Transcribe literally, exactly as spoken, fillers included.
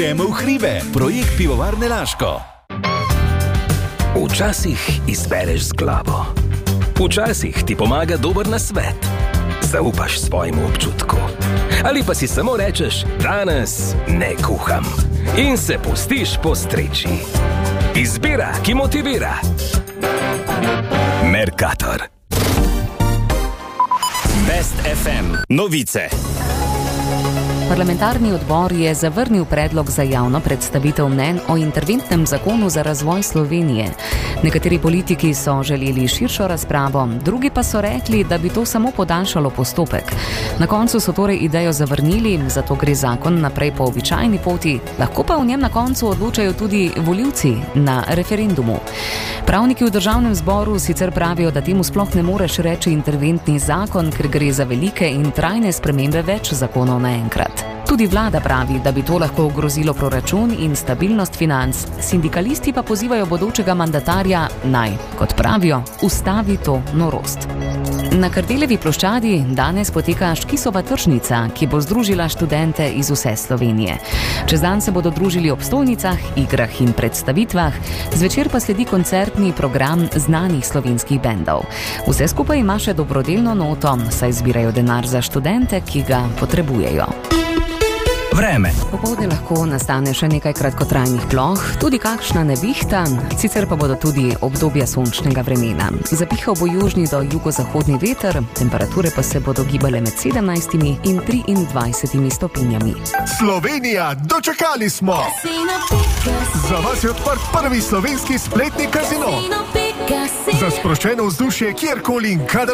Gremo v hribe, projekt Pivovarne Laško. Včasih izbereš z glavo, včasih ti pomaga dober nasvet. Zaupaš svojemu občutku. Ali pa si samo rečeš, danes ne kuham. In se pustiš postreči. Izbira, ki motivira. Mercator. Best ef em. Novice. Parlamentarni odbor je zavrnil predlog za javno predstavitev mnenj o interventnem zakonu za razvoj Slovenije. Nekateri politiki so želeli širšo razpravo, drugi pa so rekli, da bi to samo podaljšalo postopek. Na koncu so torej idejo zavrnili, zato gre zakon naprej po običajni poti, lahko pa v njem na koncu odločajo tudi volivci na referendumu. Pravniki v državnem zboru sicer pravijo, da temu sploh ne moreš reči interventni zakon, ker gre za velike in trajne spremembe več zakonov naenkrat. Tudi vlada pravi, da bi to lahko ogrozilo proračun in stabilnost financ. Sindikalisti pa pozivajo bodočega mandatarja naj, kot pravijo, ustavi to norost. Na Kardeljevi ploščadi danes poteka Škisova tržnica, ki bo združila študente iz vse Slovenije. Čez dan se bodo družili ob stojnicah, igrah in predstavitvah, zvečer pa sledi koncertni program znanih slovenskih bendov. Vse skupaj ima še dobrodelno noto, saj zbirajo denar za študente, ki ga potrebujejo. Vreme. Popoldne lahko nastane še nekaj kratkotrajnih ploh, tudi kakšna nevihta, sicer pa bodo tudi obdobja sončnega vremena. Zapihal bo južni do jugozahodni veter, temperature pa se bodo gibale med sedemnajstimi in triindvajsetimi stopinjami. Slovenija, dočakali smo! Za vas je odprt prvi slovenski spletni kazino. Za sproščeno vzdušje kjerkoli in kadar